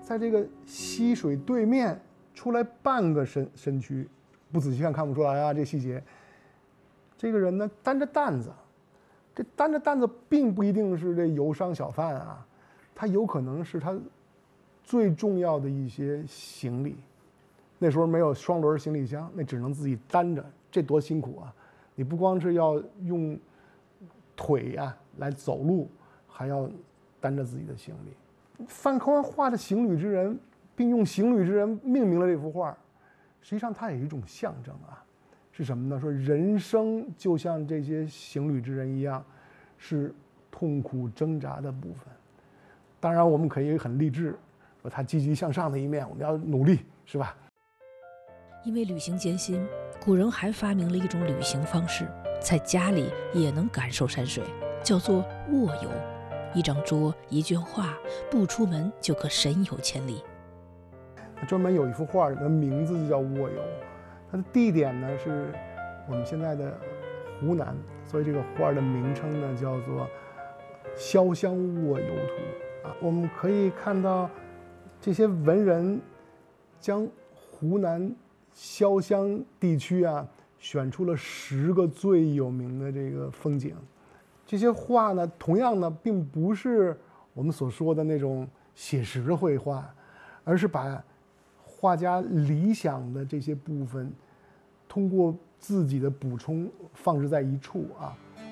在这个溪水对面出来半个身躯，不仔细看不出来啊，这细节。这个人呢担着担子，这担着担子并不一定是这游商小贩啊，他有可能是他最重要的一些行李。那时候没有双轮行李箱，那只能自己担着，这多辛苦啊！你不光是要用腿呀来走路，还要担着自己的行李。范高画的行旅之人，并用行旅之人命名了这幅画，实际上它有一种象征啊，是什么呢？说人生就像这些行旅之人一样，是痛苦挣扎的部分。当然，我们可以很励志，说他积极向上的一面，我们要努力，是吧？ 因为旅行艰辛，古人还发明了一种旅行方式，在家里也能感受山水，叫做卧游。一张桌，一卷画，不出门就可神游千里。 专门有一幅画的名字就叫卧游，它的地点呢是我们现在的湖南，所以这个画的名称呢叫做《潇湘卧游图》啊。我们可以看到这些文人将湖南潇湘地区啊选出了10个最有名的这个风景。这些画呢，同样呢，并不是我们所说的那种写实的绘画，而是把画家理想的这些部分，通过自己的补充放置在一处啊。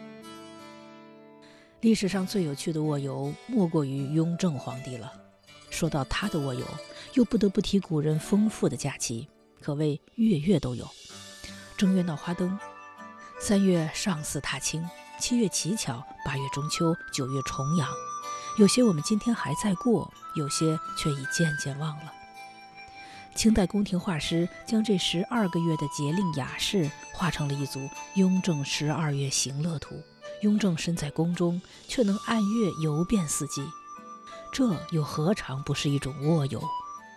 历史上最有趣的卧游，莫过于雍正皇帝了。说到他的卧游，又不得不提古人丰富的假期，可谓月月都有。正月闹花灯，3月上巳踏青，7月乞巧，8月中秋，9月重阳。有些我们今天还在过，有些却已渐渐忘了。清代宫廷画师将这12个月的节令雅事画成了一组《雍正12月行乐图》。雍正身在宫中，却能按月游遍四季，这又何尝不是一种卧游？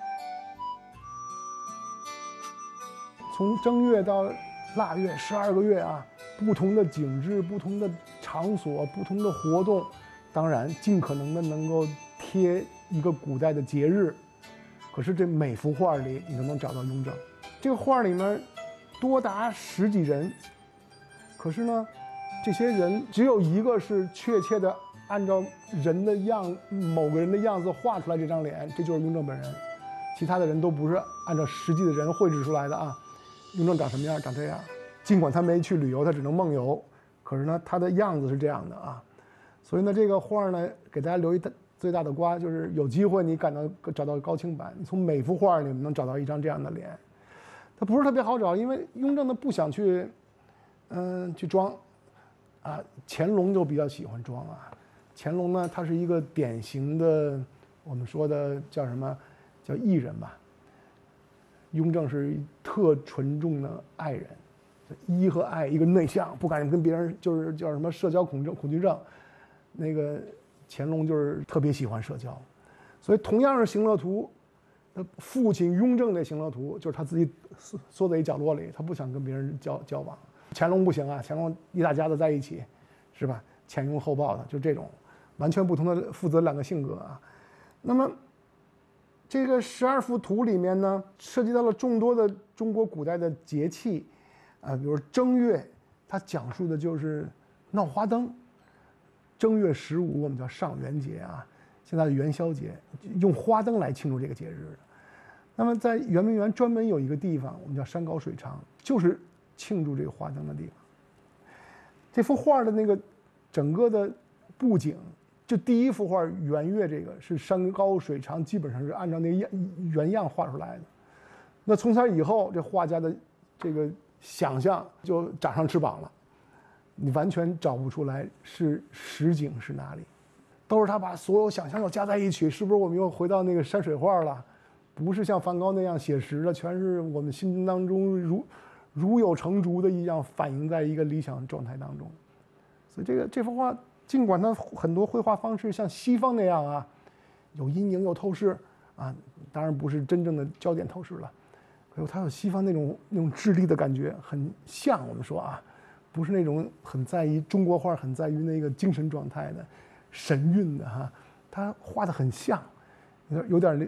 从正月到腊月12个月啊，不同的景致、不同的场所、不同的活动，当然尽可能的能够贴一个古代的节日。可是这每幅画里你都能找到雍正。这个画里面多达10几人，可是呢，这些人只有一个是确切的按照某个人的样子画出来这张脸，这就是雍正本人。其他的人都不是按照实际的人绘制出来的啊。雍正长什么样？长这样。尽管他没去旅游，他只能梦游，可是呢，他的样子是这样的啊。所以呢，这个画呢，给大家留一最大的瓜，就是有机会你找到高清版，你从每幅画里能找到一张这样的脸。它不是特别好找，因为雍正呢不想去装啊。乾隆就比较喜欢装啊。乾隆呢，他是一个典型的我们说的叫什么？叫艺人吧。雍正是特纯重的爱人，医和爱一个内向，不敢跟别人就是叫什么社交恐惧症。那个乾隆就是特别喜欢社交，所以同样是行乐图，父亲雍正的行乐图就是他自己缩在一角落里，他不想跟别人交往。乾隆不行啊，乾隆一大家子在一起，是吧？前拥后抱的，就这种完全不同的父子2个性格啊。那么这个12幅图里面呢，涉及到了众多的中国古代的节气，比如正月，它讲述的就是闹花灯。正月15我们叫上元节啊，现在的元宵节，用花灯来庆祝这个节日的。那么在圆明园专门有一个地方，我们叫山高水长，就是庆祝这个花灯的地方。这幅画的那个整个的布景，就第一幅画圆月这个是山高水长，基本上是按照那个原样画出来的。那从此以后，这画家的这个想象就长上翅膀了，你完全找不出来是实景是哪里，都是他把所有想象又加在一起，是不是我们又回到那个山水画了？不是像梵高那样写实的，全是我们心当中如有成竹的一样反映在一个理想状态当中。所以这幅画，尽管它很多绘画方式像西方那样啊，有阴影有透视啊，当然不是真正的焦点透视了，可是它有西方那种质地的感觉，很像我们说啊，不是那种很在意中国画很在于那个精神状态的神韵的哈，它画的很像，有点